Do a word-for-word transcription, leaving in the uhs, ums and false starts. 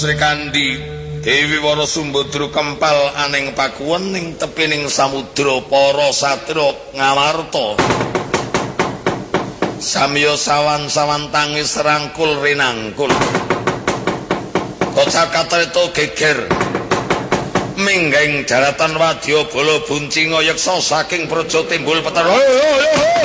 Sri Kandi Dewi Wara Sumbadra kempal aning pakuwen ning tepining samudra para satira ngawarta samya sawan-sawan tangis rangkul rinangkul Kocakatreta geger minggeng daratan wadya bala buncinga yeksa saking praja timbul petara